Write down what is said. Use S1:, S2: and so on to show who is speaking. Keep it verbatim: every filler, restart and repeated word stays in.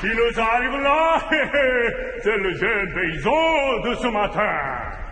S1: nous arrive là, c'est le jeune paysan de ce matin.